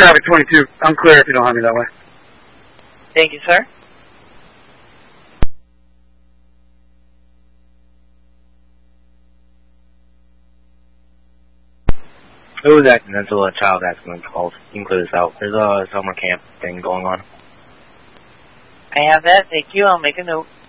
traffic 22. I'm clear if you don't have me that way. Thank you, sir. Who was accidental? A child accident calls. You can clear this out. There's a summer camp thing going on. I have that. Thank you. I'll make a note.